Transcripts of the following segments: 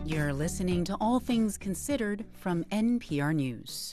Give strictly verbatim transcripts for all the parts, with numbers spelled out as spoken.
You're listening to All Things Considered from N P R News.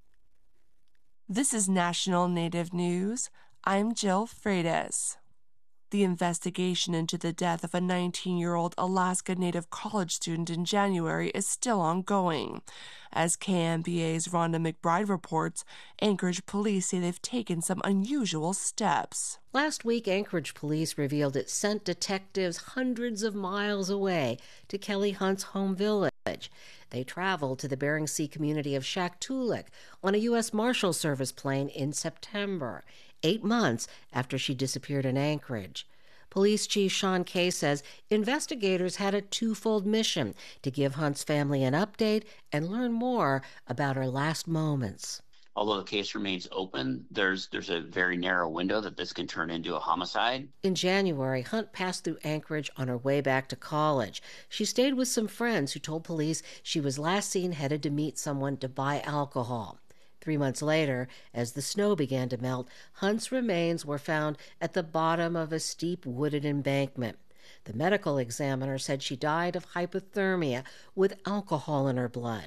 This is National Native News. I'm Jill Freitas. The investigation into the death of a nineteen-year-old Alaska Native college student in January is still ongoing. As K M B A's Rhonda McBride reports, Anchorage police say they've taken some unusual steps. Last week, Anchorage police revealed it sent detectives hundreds of miles away to Kelly Hunt's home village. They traveled to the Bering Sea community of Shaktoolik on a U S Marshal Service plane in September, eight months after she disappeared in Anchorage. Police Chief Sean Kay says investigators had a twofold mission: to give Hunt's family an update and learn more about her last moments. Although the case remains open, there's there's a very narrow window that this can turn into a homicide. In January, Hunt passed through Anchorage on her way back to college. She stayed with some friends who told police she was last seen headed to meet someone to buy alcohol. Three months later, as the snow began to melt, Hunt's remains were found at the bottom of a steep wooded embankment. The medical examiner said she died of hypothermia with alcohol in her blood.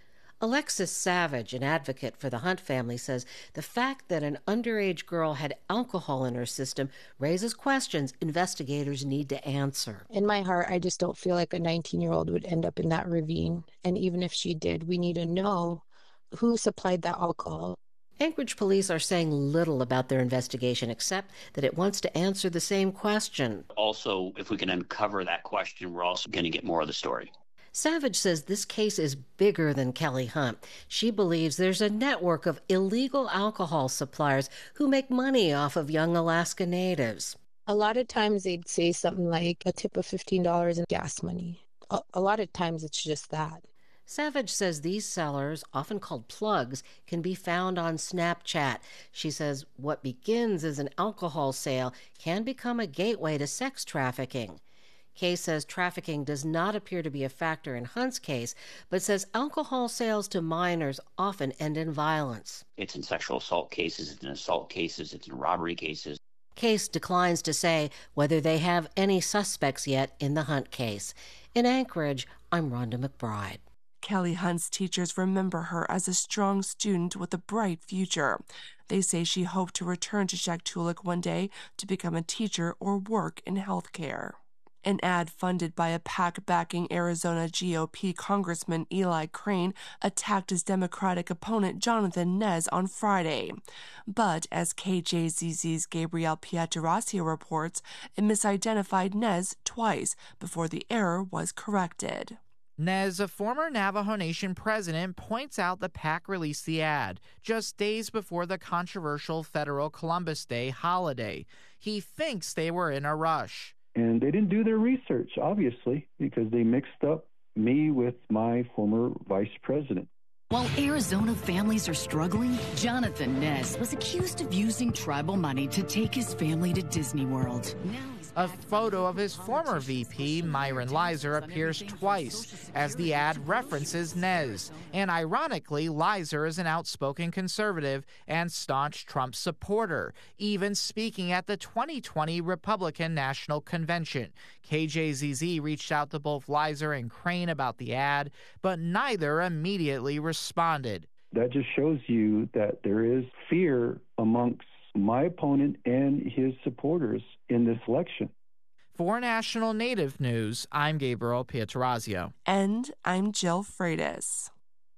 Alexis Savage, an advocate for the Hunt family, says the fact that an underage girl had alcohol in her system raises questions investigators need to answer. In my heart, I just don't feel like a nineteen-year-old would end up in that ravine. And even if she did, we need to know who supplied that alcohol. Anchorage police are saying little about their investigation, except that it wants to answer the same question. Also, if we can uncover that question, we're also going to get more of the story. Savage says this case is bigger than Kelly Hunt. She believes there's a network of illegal alcohol suppliers who make money off of young Alaska Natives. A lot of times they'd say something like a tip of fifteen dollars in gas money. A, a lot of times it's just that. Savage says these sellers, often called plugs, can be found on Snapchat. She says what begins as an alcohol sale can become a gateway to sex trafficking. Kay says trafficking does not appear to be a factor in Hunt's case, but says alcohol sales to minors often end in violence. It's in sexual assault cases, it's in assault cases, it's in robbery cases. Case declines to say whether they have any suspects yet in the Hunt case. In Anchorage, I'm Rhonda McBride. Kelly Hunt's teachers remember her as a strong student with a bright future. They say she hoped to return to Shaktoolik one day to become a teacher or work in healthcare. An ad funded by a PAC backing Arizona G O P Congressman Eli Crane attacked his Democratic opponent Jonathan Nez on Friday. But as K J Z Z's Gabrielle Pietrasio reports, it misidentified Nez twice before the error was corrected. Nez, a former Navajo Nation president, points out the PAC released the ad just days before the controversial federal Columbus Day holiday. He thinks they were in a rush. And they didn't do their research, obviously, because they mixed up me with my former vice president. While Arizona families are struggling, Jonathan Nez was accused of using tribal money to take his family to Disney World. Now A photo of his former V P, Myron Lizer, appears twice as the ad references Nez. And ironically, Lizer is an outspoken conservative and staunch Trump supporter, even speaking at the twenty twenty Republican National Convention. K J Z Z reached out to both Lizer and Crane about the ad, but neither immediately responded. That just shows you that there is fear amongst my opponent and his supporters in this election. For National Native News, I'm Gabriel Pietrasio. And I'm Jill Freitas.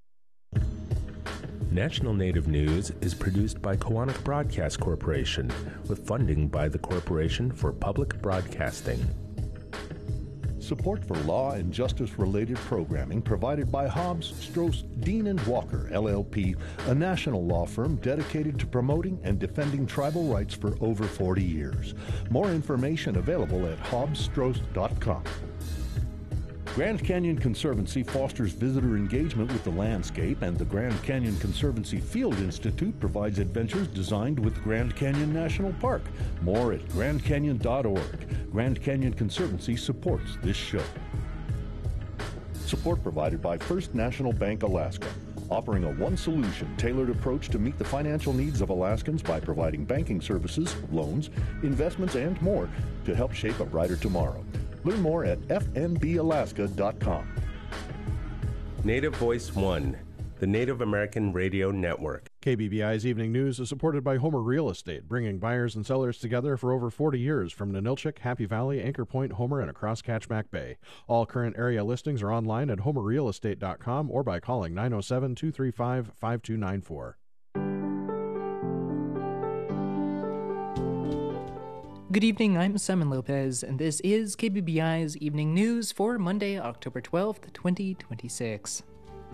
National Native News is produced by Koahnic Broadcast Corporation with funding by the Corporation for Public Broadcasting. Support for law and justice-related programming provided by Hobbs, Stross, Dean and Walker, L L P, a national law firm dedicated to promoting and defending tribal rights for over forty years. More information available at hobbs stross dot com. Grand Canyon Conservancy fosters visitor engagement with the landscape, and the Grand Canyon Conservancy Field Institute provides adventures designed with Grand Canyon National Park. More at grand canyon dot org. Grand Canyon Conservancy supports this show. Support provided by First National Bank Alaska, offering a one-solution, tailored approach to meet the financial needs of Alaskans by providing banking services, loans, investments, and more to help shape a brighter tomorrow. Learn more at f n b alaska dot com. Native Voice One, the Native American Radio Network. K B B I's Evening News is supported by Homer Real Estate, bringing buyers and sellers together for over forty years from Ninilchik, Happy Valley, Anchor Point, Homer, and across Catchback Bay. All current area listings are online at homer real estate dot com or by calling nine oh seven, two three five, five two nine four. Good evening, I'm Simon Lopez, and this is K B B I's Evening News for Monday, October twelfth, twenty twenty-six.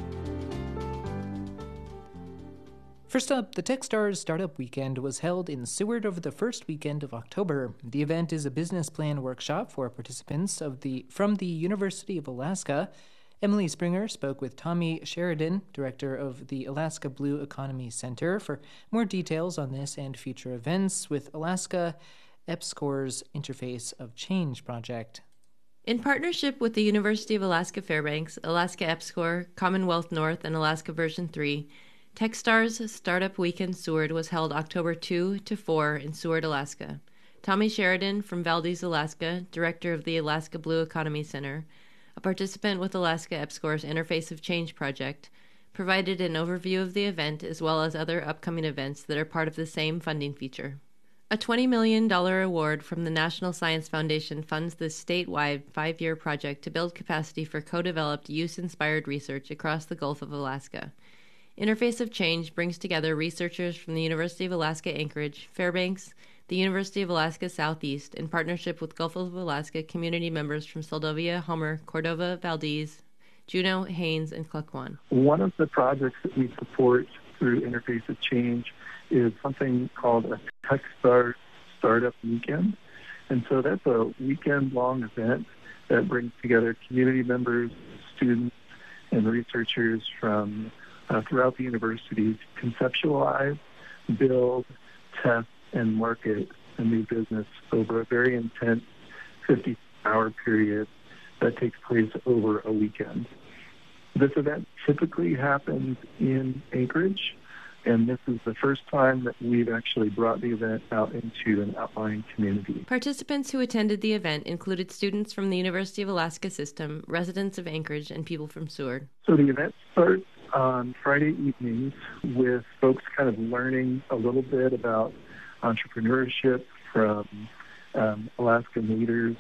First up, the Techstars Startup Weekend was held in Seward over the first weekend of October. The event is a business plan workshop for participants of the from the University of Alaska. Emily Springer spoke with Tommy Sheridan, director of the Alaska Blue Economy Center, for more details on this and future events with Alaska EPSCoR's Interface of Change project. In partnership with the University of Alaska Fairbanks, Alaska EPSCoR, Commonwealth North, and Alaska Version three, Techstars Startup Weekend Seward was held October second to fourth in Seward, Alaska. Tommy Sheridan from Valdez, Alaska, director of the Alaska Blue Economy Center, a participant with Alaska EPSCoR's Interface of Change project, provided an overview of the event as well as other upcoming events that are part of the same funding feature. A twenty million dollars award from the National Science Foundation funds this statewide five-year project to build capacity for co-developed use-inspired research across the Gulf of Alaska. Interface of Change brings together researchers from the University of Alaska Anchorage, Fairbanks, the University of Alaska Southeast, in partnership with Gulf of Alaska community members from Seldovia, Homer, Cordova, Valdez, Juneau, Haines, and Klukwan. One of the projects that we support through Interface of Change is something called a Techstars Startup Weekend. And so that's a weekend-long event that brings together community members, students, and researchers from uh, throughout the university to conceptualize, build, test, and market a new business over a very intense fifty-hour period that takes place over a weekend. This event typically happens in Anchorage, and this is the first time that we've actually brought the event out into an outlying community. Participants who attended the event included students from the University of Alaska System, residents of Anchorage, and people from Seward. So the event starts on Friday evenings with folks kind of learning a little bit about entrepreneurship from um, Alaskan leaders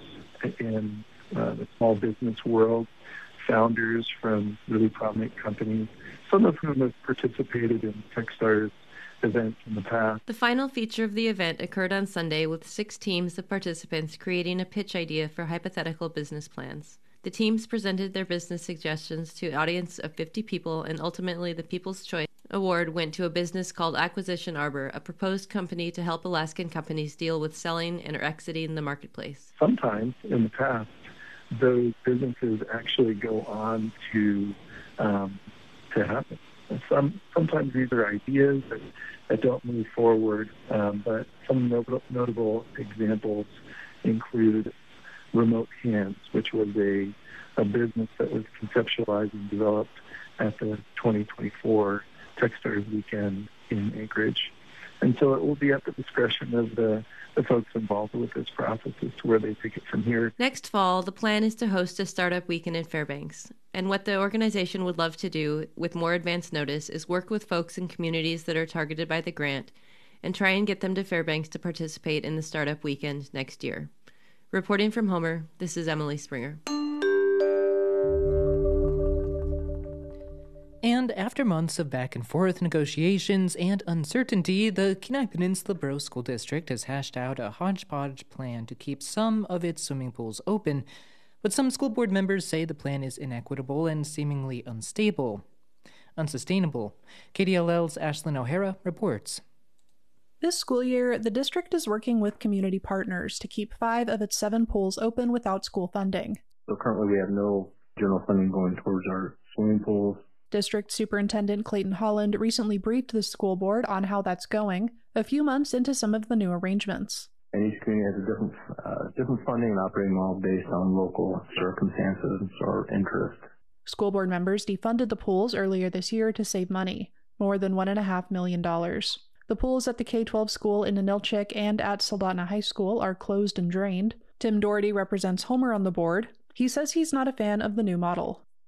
in uh, the small business world, founders from really prominent companies, some of whom have participated in Techstars events in the past. The final feature of the event occurred on Sunday with six teams of participants creating a pitch idea for hypothetical business plans. The teams presented their business suggestions to an audience of fifty people, and ultimately the People's Choice Award went to a business called Acquisition Arbor, a proposed company to help Alaskan companies deal with selling and or exiting the marketplace. Sometimes in the past, those businesses actually go on to um, to happen. And some sometimes these are ideas that, that don't move forward, um, but some notable, notable examples include Remote Hands, which was a, a business that was conceptualized and developed at the twenty twenty-four Techstars Weekend in Anchorage. And so it will be at the discretion of the, the folks involved with this process as to where they take it from here. Next fall, the plan is to host a startup weekend in Fairbanks. And what the organization would love to do with more advance notice is work with folks in communities that are targeted by the grant and try and get them to Fairbanks to participate in the startup weekend next year. Reporting from Homer, this is Emily Springer. And after months of back-and-forth negotiations and uncertainty, the Kenai Peninsula Borough School District has hashed out a hodgepodge plan to keep some of its swimming pools open, but some school board members say the plan is inequitable and seemingly unstable. Unsustainable. K D L L's Ashlyn O'Hara reports. This school year, the district is working with community partners to keep five of its seven pools open without school funding. So currently we have no general funding going towards our swimming pools. District Superintendent Clayton Holland recently briefed the school board on how that's going, a few months into some of the new arrangements. And each community has a different, uh, different funding and operating model based on local circumstances or interest. School board members defunded the pools earlier this year to save money, more than one point five million dollars. The pools at the K twelve school in Ninilchik and at Soldotna High School are closed and drained. Tim Doherty represents Homer on the board. He says he's not a fan of the new model.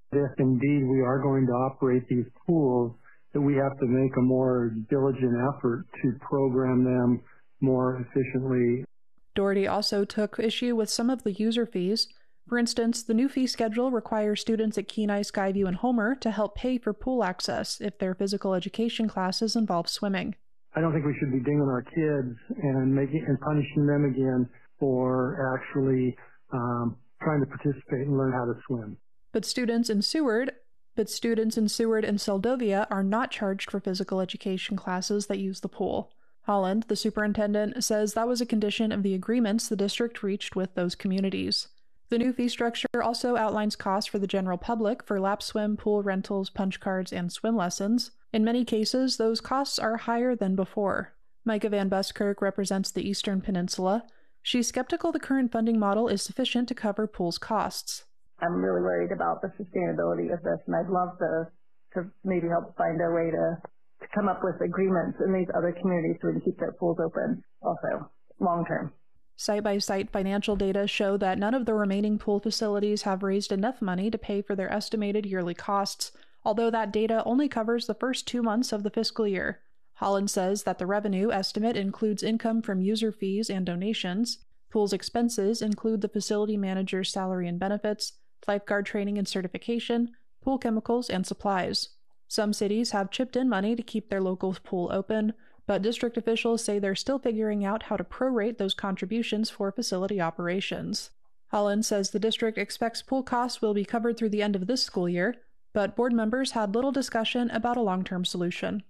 If indeed we are going to operate these pools, that we have to make a more diligent effort to program them more efficiently. Doherty also took issue with some of the user fees. For instance, the new fee schedule requires students at Kenai, Skyview, and Homer to help pay for pool access if their physical education classes involve swimming. I don't think we should be dinging our kids and making and punishing them again for actually um, trying to participate and learn how to swim. But students in Seward, but students in Seward and Seldovia are not charged for physical education classes that use the pool. Holland, the superintendent, says that was a condition of the agreements the district reached with those communities. The new fee structure also outlines costs for the general public for lap swim, pool rentals, punch cards, and swim lessons. In many cases, those costs are higher than before. Micah Van Buskirk represents the Eastern Peninsula. She's skeptical the current funding model is sufficient to cover pool's costs. I'm really worried about the sustainability of this, and I'd love to, to maybe help find a way to, to come up with agreements in these other communities so we can keep their pools open also, long term. Site-by-site financial data show that none of the remaining pool facilities have raised enough money to pay for their estimated yearly costs, although that data only covers the first two months of the fiscal year. Holland says that the revenue estimate includes income from user fees and donations. Pool's expenses include the facility manager's salary and benefits, lifeguard training and certification, pool chemicals, and supplies. Some cities have chipped in money to keep their local pool open, but district officials say they're still figuring out how to prorate those contributions for facility operations. Holland says the district expects pool costs will be covered through the end of this school year, but board members had little discussion about a long-term solution.